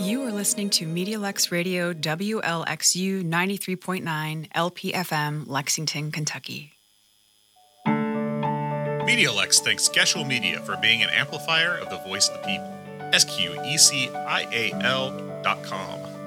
You are listening to MediaLex Radio WLXU 93.9 LPFM, Lexington, Kentucky. MediaLex thanks Geschuel Media for being an amplifier of the voice of the people. SQECIAL.com.